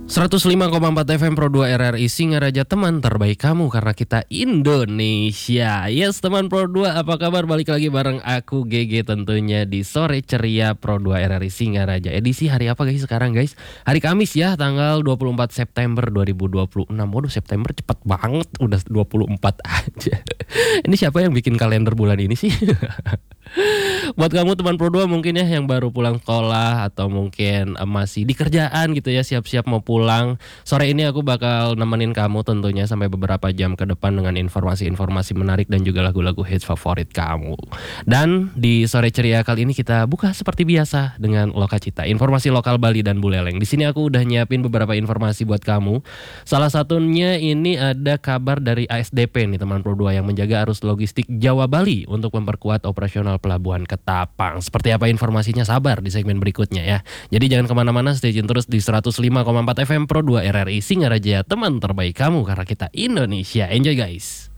105,4 FM Pro 2 RRI Singaraja, teman terbaik kamu karena kita Indonesia. Yes teman Pro 2, apa kabar? Balik lagi bareng aku GG tentunya di Sore Ceria Pro 2 RRI Singaraja. Edisi hari apa guys sekarang guys? Hari Kamis ya, tanggal 24 September 2026. Waduh, September cepet banget, udah 24 aja. Ini siapa yang bikin kalender bulan ini sih? Buat kamu teman Pro 2 mungkin ya yang baru pulang sekolah atau mungkin masih di kerjaan gitu ya, siap-siap mau pulang. Sore ini aku bakal nemenin kamu tentunya sampai beberapa jam ke depan dengan informasi-informasi menarik dan juga lagu-lagu hits favorit kamu. Dan di Sore Ceria kali ini kita buka seperti biasa dengan Lokacita, informasi lokal Bali dan Buleleng. Di sini aku udah nyiapin beberapa informasi buat kamu. Salah satunya ini ada kabar dari ASDP nih teman Pro 2 yang menjaga arus logistik Jawa Bali untuk memperkuat operasional pelabuhan Ketapang. Seperti apa informasinya, sabar di segmen berikutnya ya. Jadi jangan kemana-mana, stay tune terus di 105,4 FM Pro 2 RRI Singaraja, teman terbaik kamu karena kita Indonesia. Enjoy guys.